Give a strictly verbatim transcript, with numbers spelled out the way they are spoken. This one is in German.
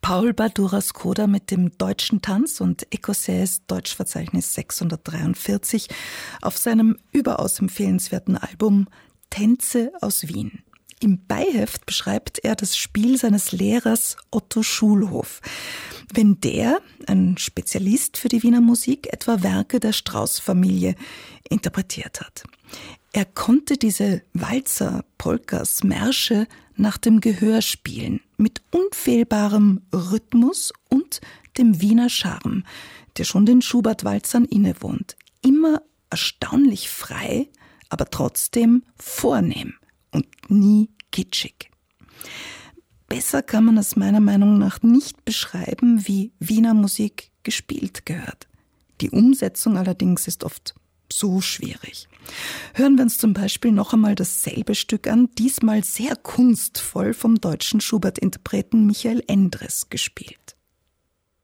Paul Badura-Skoda mit dem Deutschen Tanz und Écossaise Deutschverzeichnis sechshundertdreiundvierzig auf seinem überaus empfehlenswerten Album Tänze aus Wien. Im Beiheft beschreibt er das Spiel seines Lehrers Otto Schulhof. Wenn der, ein Spezialist für die Wiener Musik, etwa Werke der Strauss-Familie interpretiert hat. Er konnte diese Walzer, Polkas, Märsche nach dem Gehör spielen, mit unfehlbarem Rhythmus und dem Wiener Charme, der schon den Schubert-Walzern innewohnt. Immer erstaunlich frei, aber trotzdem vornehm und nie kitschig. Besser kann man es meiner Meinung nach nicht beschreiben, wie Wiener Musik gespielt gehört. Die Umsetzung allerdings ist oft so schwierig. Hören wir uns zum Beispiel noch einmal dasselbe Stück an, diesmal sehr kunstvoll vom deutschen Schubert-Interpreten Michael Endres gespielt.